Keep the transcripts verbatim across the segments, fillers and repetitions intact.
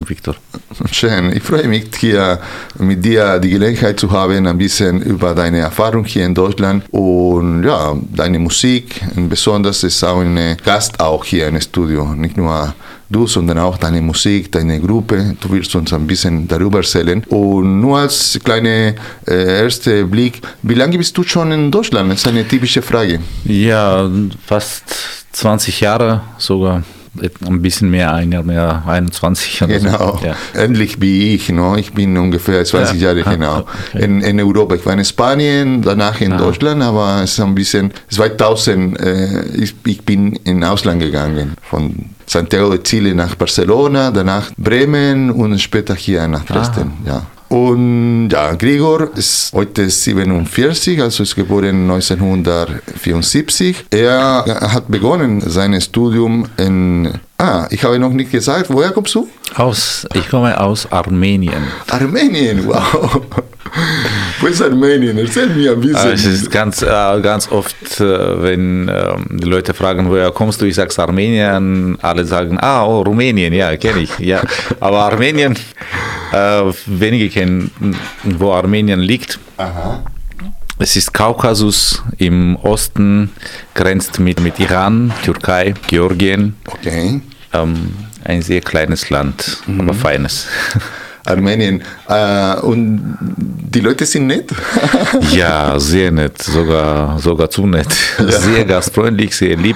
Victor. Schön. Ich freue mich, hier mit dir die Gelegenheit zu haben, ein bisschen über deine Erfahrung hier in Deutschland und ja, deine Musik. Und besonders ist auch ein Gast auch hier im Studio. Nicht nur du, sondern auch deine Musik, deine Gruppe. Du willst uns ein bisschen darüber erzählen. Und nur als kleiner äh, erster Blick, wie lange bist du schon in Deutschland? Das ist eine typische Frage. Ja, fast zwanzig Jahre sogar. Ein bisschen mehr, ein Jahr mehr, einundzwanzig. Genau, so. Ja. Ähnlich wie ich. No? Ich bin ungefähr zwanzig ja. Jahre genau Okay. in, in Europa. Ich war in Spanien, danach in ah. Deutschland, aber es ist ein bisschen, zweitausend, äh, ich, ich bin in Ausland gegangen, von Santiago de Chile nach Barcelona, danach Bremen und später hier nach Dresden. Ah. Ja. Und ja, Gregor ist heute siebenundvierzig, also ist geboren neunzehnhundertvierundsiebzig. Er hat begonnen sein Studium in, ah, ich habe noch nicht gesagt, woher kommst du? Aus, ich komme aus Armenien. Armenien, wow. Wo ist Armenien? Erzähl mir ein bisschen. Es ist ganz, äh, ganz oft, äh, wenn äh, die Leute fragen, woher kommst du, ich sage Armenien, alle sagen, ah, oh, Rumänien, ja, kenne ich. Ja. Aber Armenien, äh, wenige kennen, wo Armenien liegt. Aha. Es ist Kaukasus, im Osten grenzt mit, mit Iran, Türkei, Georgien. Okay. Ähm, ein sehr kleines Land, mhm. aber feines. Armenien. Äh, und die Leute sind nett? Ja, sehr nett, sogar, sogar zu nett. Ja. Sehr gastfreundlich, sehr lieb.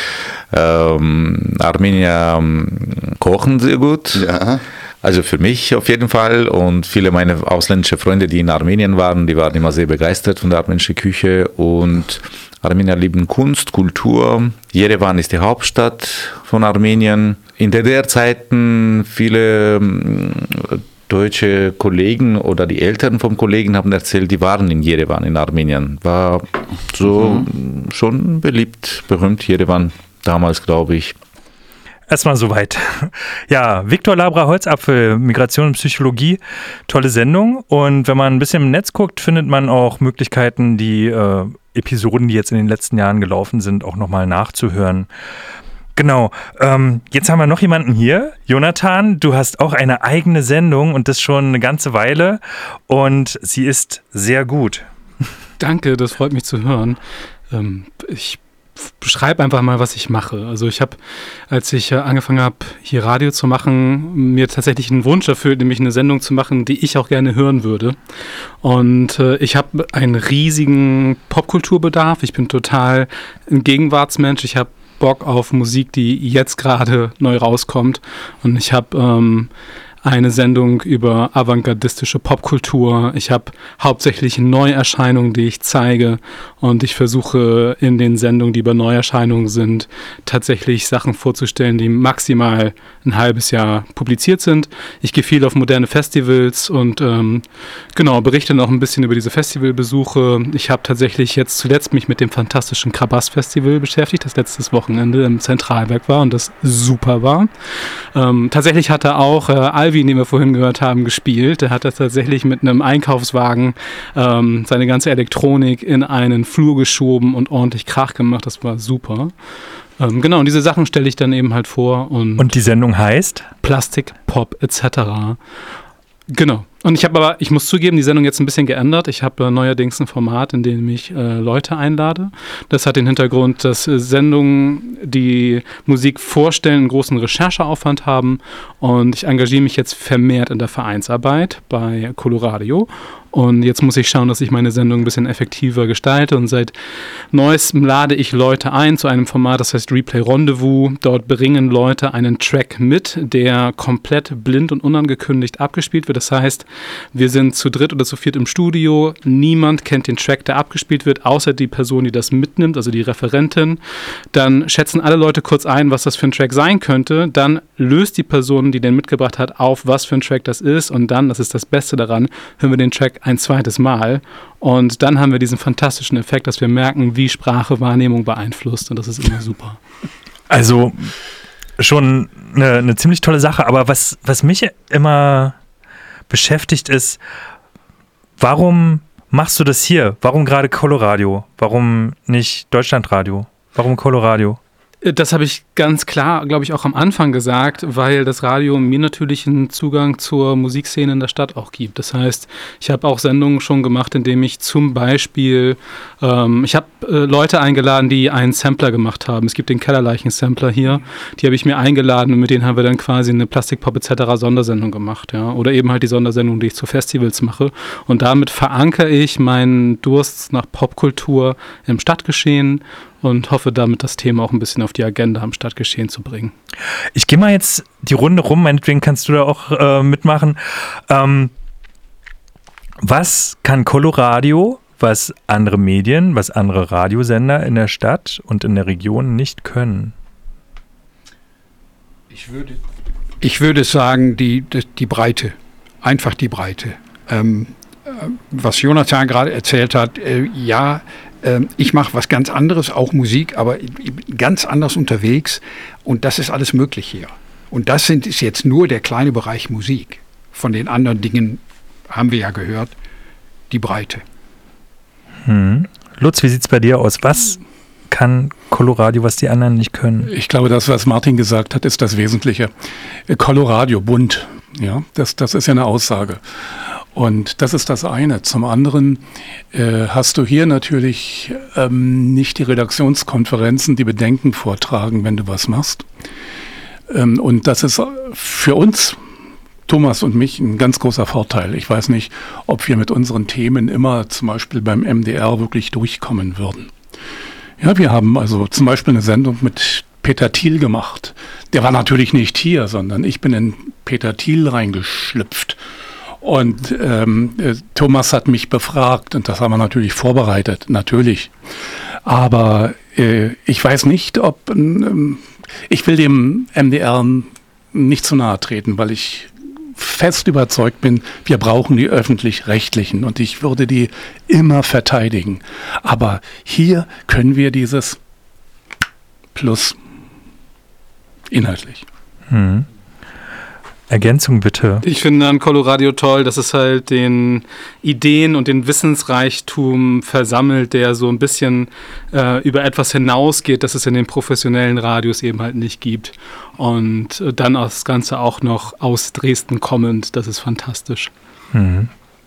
Ähm, Armenier ähm, kochen sehr gut. Ja. Also für mich auf jeden Fall und viele meiner ausländischen Freunde, die in Armenien waren, die waren immer sehr begeistert von der armenischen Küche und Armenier lieben Kunst, Kultur. Jerewan ist die Hauptstadt von Armenien. In D D R-Zeiten viele deutsche Kollegen oder die Eltern vom Kollegen haben erzählt, die waren in Jerewan in Armenien. War so mhm. schon beliebt, berühmt Jerewan damals, glaube ich. Erstmal soweit. Ja, Viktor Labra-Holzapfel, Migration und Psychologie, tolle Sendung. Und wenn man ein bisschen im Netz guckt, findet man auch Möglichkeiten, die äh, Episoden, die jetzt in den letzten Jahren gelaufen sind, auch nochmal nachzuhören. Genau, ähm, jetzt haben wir noch jemanden hier. Jonathan, du hast auch eine eigene Sendung und das schon eine ganze Weile und sie ist sehr gut. Danke, das freut mich zu hören. Ähm, ich beschreibe einfach mal, was ich mache. Also ich habe, als ich angefangen habe, hier Radio zu machen, mir tatsächlich einen Wunsch erfüllt, nämlich eine Sendung zu machen, die ich auch gerne hören würde. Und äh, ich habe einen riesigen Popkulturbedarf. Ich bin total ein Gegenwartsmensch. Ich habe Bock auf Musik, die jetzt gerade neu rauskommt. Und ich habe ähm, eine Sendung über avantgardistische Popkultur. Ich habe hauptsächlich Neuerscheinungen, die ich zeige. Und ich versuche in den Sendungen, die über Neuerscheinungen sind, tatsächlich Sachen vorzustellen, die maximal ein halbes Jahr publiziert sind. Ich gehe viel auf moderne Festivals und ähm, genau, berichte noch ein bisschen über diese Festivalbesuche. Ich habe tatsächlich jetzt zuletzt mich mit dem fantastischen Krabbass-Festival beschäftigt, das letztes Wochenende im Zentralberg war und das super war. Ähm, tatsächlich hatte auch äh, Alvin, den wir vorhin gehört haben, gespielt. Der hat das tatsächlich mit einem Einkaufswagen ähm, seine ganze Elektronik in einen Flur geschoben und ordentlich Krach gemacht. Das war super. Ähm, genau, und diese Sachen stelle ich dann eben halt vor. Und, und die Sendung heißt? Plastik, Pop et cetera. Genau. Und ich habe aber, ich muss zugeben, die Sendung jetzt ein bisschen geändert. Ich habe äh, neuerdings ein Format, in dem ich äh, Leute einlade. Das hat den Hintergrund, dass äh, Sendungen, die Musik vorstellen, einen großen Rechercheaufwand haben. Und ich engagiere mich jetzt vermehrt in der Vereinsarbeit bei Coloradio. Und jetzt muss ich schauen, dass ich meine Sendung ein bisschen effektiver gestalte. Und seit Neuestem lade ich Leute ein zu einem Format, das heißt Replay Rendezvous. Dort bringen Leute einen Track mit, der komplett blind und unangekündigt abgespielt wird. Das heißt, wir sind zu dritt oder zu viert im Studio. Niemand kennt den Track, der abgespielt wird, außer die Person, die das mitnimmt, also die Referentin. Dann schätzen alle Leute kurz ein, was das für ein Track sein könnte. Dann löst die Person, die den mitgebracht hat, auf, was für ein Track das ist. Und dann, das ist das Beste daran, hören wir den Track ein zweites Mal. Und dann haben wir diesen fantastischen Effekt, dass wir merken, wie Sprache Wahrnehmung beeinflusst. Und das ist immer super. Also schon eine, eine ziemlich tolle Sache. Aber was, was mich immer beschäftigt ist, warum machst du das hier? Warum gerade Coloradio? Warum nicht Deutschlandradio? Warum Coloradio? Das habe ich ganz klar, glaube ich, auch am Anfang gesagt, weil das Radio mir natürlich einen Zugang zur Musikszene in der Stadt auch gibt. Das heißt, ich habe auch Sendungen schon gemacht, in denen ich zum Beispiel, ähm, ich habe äh, Leute eingeladen, die einen Sampler gemacht haben. Es gibt den Kellerleichen-Sampler hier, die habe ich mir eingeladen und mit denen haben wir dann quasi eine Plastikpop et cetera Sondersendung gemacht. Ja? Oder eben halt die Sondersendung, die ich zu Festivals mache. Und damit verankere ich meinen Durst nach Popkultur im Stadtgeschehen und hoffe damit, das Thema auch ein bisschen auf die Agenda am Stadtgeschehen zu bringen. Ich gehe mal jetzt die Runde rum, meinetwegen kannst du da auch äh, mitmachen. Ähm, was kann Coloradio, was andere Medien, was andere Radiosender in der Stadt und in der Region nicht können? Ich würde, ich würde sagen, die, die, die Breite, einfach die Breite. Ähm, was Jonathan gerade erzählt hat, äh, ja, ich mache was ganz anderes, auch Musik, aber ganz anders unterwegs und das ist alles möglich hier. Und das sind, ist jetzt nur der kleine Bereich Musik. Von den anderen Dingen haben wir ja gehört, die Breite. Hm. Lutz, wie sieht es bei dir aus? Was kann Coloradio, was die anderen nicht können? Ich glaube, das, was Martin gesagt hat, ist das Wesentliche. Coloradio, bunt, ja, das, das ist ja eine Aussage. Und das ist das eine. Zum anderen äh, hast du hier natürlich ähm, nicht die Redaktionskonferenzen, die Bedenken vortragen, wenn du was machst. Ähm, und das ist für uns, Thomas und mich, ein ganz großer Vorteil. Ich weiß nicht, ob wir mit unseren Themen immer zum Beispiel beim M D R wirklich durchkommen würden. Ja, wir haben also zum Beispiel eine Sendung mit Peter Thiel gemacht. Der war natürlich nicht hier, sondern ich bin in Peter Thiel reingeschlüpft. Und ähm, Thomas hat mich befragt und das haben wir natürlich vorbereitet, natürlich. Aber äh, ich weiß nicht, ob, ähm, ich will dem M D R nicht zu nahe treten, weil ich fest überzeugt bin, wir brauchen die Öffentlich-Rechtlichen und ich würde die immer verteidigen. Aber hier können wir dieses Plus inhaltlich. Hm. Ergänzung bitte. Ich finde an Coloradio toll, dass es halt den Ideen und den Wissensreichtum versammelt, der so ein bisschen äh, über etwas hinausgeht, das es in den professionellen Radios eben halt nicht gibt. Und äh, dann das Ganze auch noch aus Dresden kommend, das ist fantastisch. Mhm.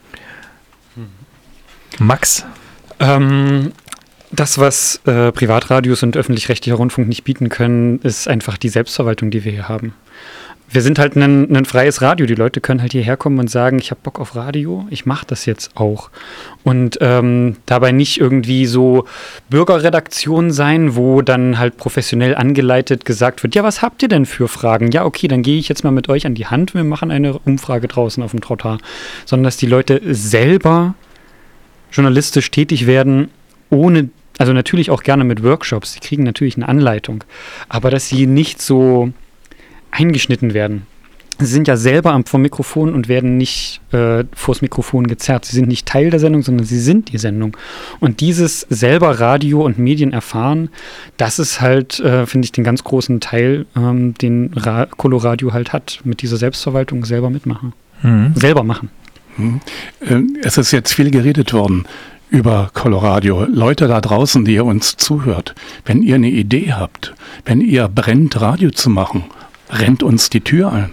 Max? Ähm, das, was äh, Privatradios und öffentlich-rechtlicher Rundfunk nicht bieten können, ist einfach die Selbstverwaltung, die wir hier haben. Wir sind halt ein, ein freies Radio. Die Leute können halt hierher kommen und sagen, ich habe Bock auf Radio, ich mache das jetzt auch. Und ähm, dabei nicht irgendwie so Bürgerredaktion sein, wo dann halt professionell angeleitet gesagt wird, ja, was habt ihr denn für Fragen? Ja, okay, dann gehe ich jetzt mal mit euch an die Hand, wir machen eine Umfrage draußen auf dem Trottoir. Sondern dass die Leute selber journalistisch tätig werden, ohne, also natürlich auch gerne mit Workshops. Sie kriegen natürlich eine Anleitung. Aber dass sie nicht so eingeschnitten werden. Sie sind ja selber am vom Mikrofon und werden nicht äh, vors Mikrofon gezerrt. Sie sind nicht Teil der Sendung, sondern sie sind die Sendung. Und dieses selber Radio und Medien erfahren, das ist halt, äh, finde ich, den ganz großen Teil, ähm, den Ra- Coloradio halt hat, mit dieser Selbstverwaltung selber mitmachen. Mhm. Selber machen. Mhm. Es ist jetzt viel geredet worden über Coloradio. Leute da draußen, die ihr uns zuhört, wenn ihr eine Idee habt, wenn ihr brennt, Radio zu machen, rennt uns die Tür ein.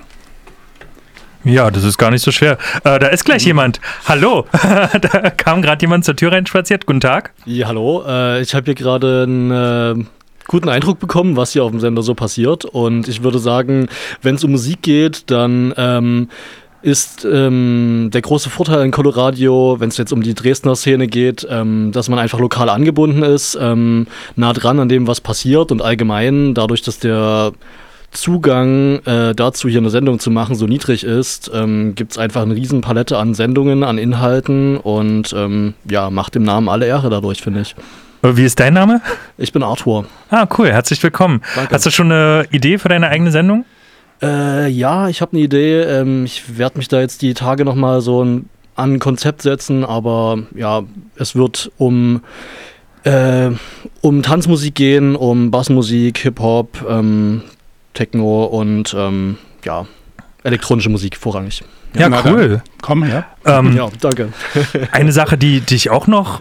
Ja, das ist gar nicht so schwer. Äh, da ist gleich jemand. Hallo. Da kam gerade jemand zur Tür reinspaziert. Guten Tag. Ja, hallo. Äh, ich habe hier gerade einen äh, guten Eindruck bekommen, was hier auf dem Sender so passiert. Und ich würde sagen, wenn es um Musik geht, dann ähm, ist ähm, der große Vorteil in Coloradio, wenn es jetzt um die Dresdner Szene geht, ähm, dass man einfach lokal angebunden ist, ähm, nah dran an dem, was passiert und allgemein dadurch, dass der Zugang äh, dazu, hier eine Sendung zu machen, so niedrig ist, ähm, gibt es einfach eine riesen Palette an Sendungen, an Inhalten und ähm, ja, macht dem Namen alle Ehre dadurch, finde ich. Wie ist dein Name? Ich bin Arthur. Ah, cool, herzlich willkommen. Danke. Hast du schon eine Idee für deine eigene Sendung? Äh, ja, ich habe eine Idee. Ähm, ich werde mich da jetzt die Tage nochmal so ein, an ein Konzept setzen, aber ja, es wird um äh, um Tanzmusik gehen, um Bassmusik, Hip-Hop, ähm, Techno und ähm, ja, elektronische Musik vorrangig. Ja, ja cool. Komm her. Ähm, ja, danke. Eine Sache, die dich auch noch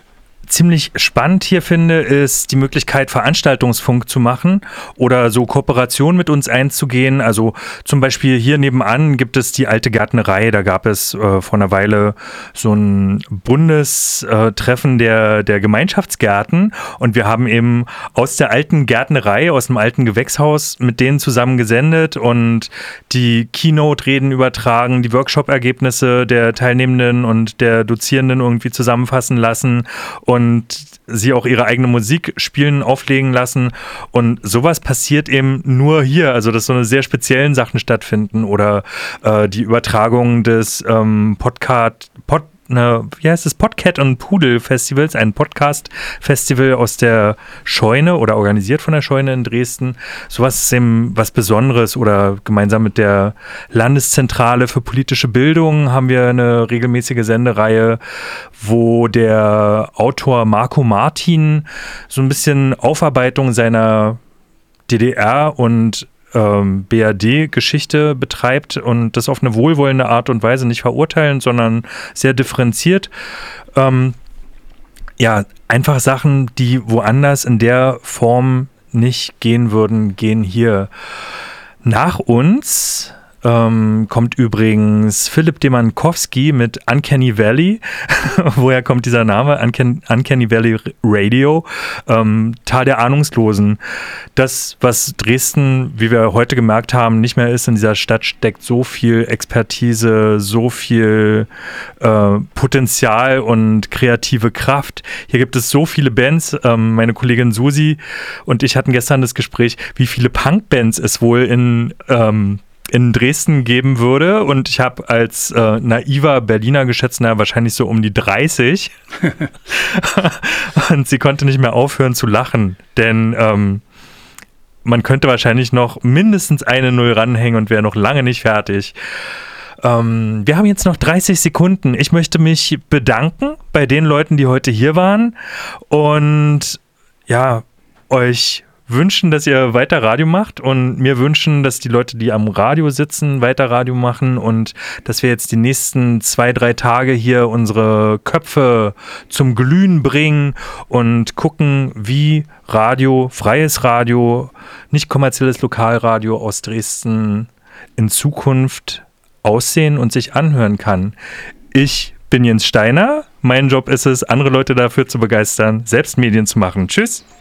ziemlich spannend hier finde, ist die Möglichkeit, Veranstaltungsfunk zu machen oder so Kooperationen mit uns einzugehen. Also zum Beispiel hier nebenan gibt es die alte Gärtnerei. Da gab es äh, vor einer Weile so ein Bundestreffen der, der Gemeinschaftsgärten und wir haben eben aus der alten Gärtnerei, aus dem alten Gewächshaus mit denen zusammen gesendet und die Keynote-Reden übertragen, die Workshop-Ergebnisse der Teilnehmenden und der Dozierenden irgendwie zusammenfassen lassen und sie auch ihre eigene Musik spielen, auflegen lassen. Und sowas passiert eben nur hier, also dass so eine sehr speziellen Sachen stattfinden oder äh, die Übertragung des ähm, Podcast, Pod, ne, wie heißt es, Podcat und Pudel Festivals, ein Podcast-Festival aus der Scheune oder organisiert von der Scheune in Dresden. Sowas ist eben was Besonderes oder gemeinsam mit der Landeszentrale für politische Bildung haben wir eine regelmäßige Sendereihe, wo der Autor Marco Martin so ein bisschen Aufarbeitung seiner D D R und ähm, B R D-Geschichte betreibt und das auf eine wohlwollende Art und Weise, nicht verurteilend, sondern sehr differenziert. Ähm, ja, einfach Sachen, die woanders in der Form nicht gehen würden, gehen hier. Nach uns ähm, kommt übrigens Philipp Demankowski mit Uncanny Valley. Woher kommt dieser Name? Uncan- Uncanny Valley Radio. Ähm, Tal der Ahnungslosen. Das, was Dresden, wie wir heute gemerkt haben, nicht mehr ist, in dieser Stadt steckt so viel Expertise, so viel äh, Potenzial und kreative Kraft. Hier gibt es so viele Bands. Ähm, meine Kollegin Susi und ich hatten gestern das Gespräch, wie viele Punkbands es wohl in ähm, in Dresden geben würde und ich habe als äh, naiver Berliner geschätzt, na, wahrscheinlich so um die dreißig und sie konnte nicht mehr aufhören zu lachen, denn ähm, man könnte wahrscheinlich noch mindestens eine Null ranhängen und wäre noch lange nicht fertig. Ähm, wir haben jetzt noch dreißig Sekunden. Ich möchte mich bedanken bei den Leuten, die heute hier waren und ja, euch wünschen, dass ihr weiter Radio macht und mir wünschen, dass die Leute, die am Radio sitzen, weiter Radio machen und dass wir jetzt die nächsten zwei, drei Tage hier unsere Köpfe zum Glühen bringen und gucken, wie Radio, freies Radio, nicht kommerzielles Lokalradio aus Dresden in Zukunft aussehen und sich anhören kann. Ich bin Jens Steiner. Mein Job ist es, andere Leute dafür zu begeistern, selbst Medien zu machen. Tschüss!